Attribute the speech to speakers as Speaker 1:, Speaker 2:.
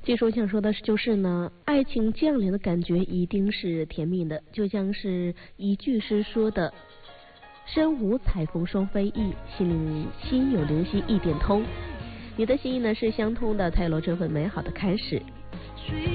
Speaker 1: 其实我想说的就是呢，爱情降临的感觉一定是甜蜜的，就像是一句诗说的：身无彩凤双飞翼，心有灵犀一点通。你的心意呢是相通的，才有了这份美好的开始。